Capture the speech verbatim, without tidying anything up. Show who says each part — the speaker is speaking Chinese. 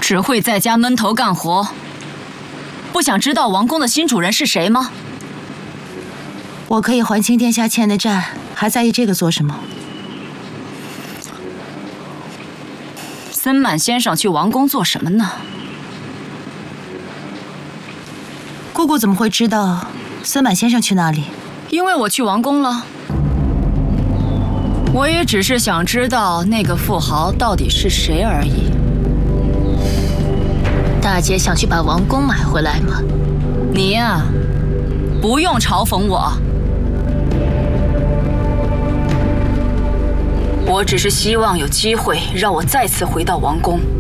Speaker 1: 只会在家闷头干活，不想知道王宫的新主人是谁吗？
Speaker 2: 我可以还清殿下欠的债，还在意这个做什么？
Speaker 1: 森满先生去王宫做什么呢？
Speaker 2: 姑姑怎么会知道森满先生去哪里？
Speaker 1: 因为我去王宫了。我也只是想知道那个富豪到底是谁而已。
Speaker 3: 大姐想去把王宫买回来吗？
Speaker 1: 你呀，不用嘲讽我。我只是希望有机会让我再次回到王宫。